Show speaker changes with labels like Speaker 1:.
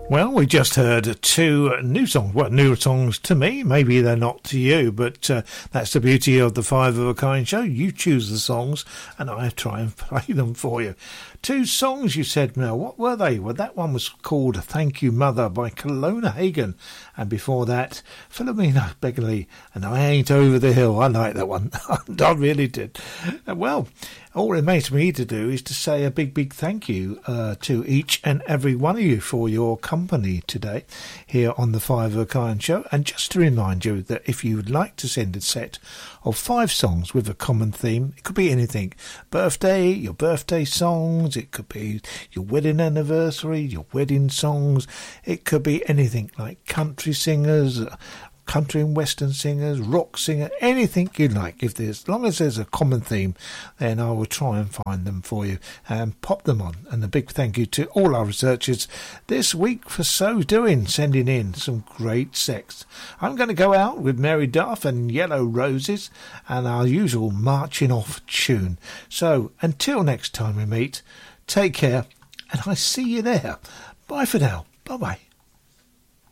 Speaker 1: Well, we just heard two new songs. Well, new songs to me. Maybe they're not to you, but that's the beauty of the Five of a Kind show. You choose the songs, and I try and play them for you. Two songs you said, Mel. What were they? Well, that one was called Thank You Mother by Kelowna Hagen. And before that, Philomena Begley and I Ain't Over the Hill. I like that one. I really did. Well, all it remains for me to do is to say a big, big thank you to each and every one of you for your company today here on the Five of a Kind show. And just to remind you that if you would like to send a set of 5 songs with a common theme, it could be anything. Birthday, your birthday songs, it could be your wedding anniversary, your wedding songs, it could be anything like country singers, country and western singers, rock singer, anything you like. As long as there's a common theme, then I will try and find them for you and pop them on. And a big thank you to all our researchers this week for so doing, sending in some great sets. I'm going to go out with Mary Duff and Yellow Roses and our usual marching off tune. So until next time we meet, take care, and I see you there. Bye for now. Bye-bye.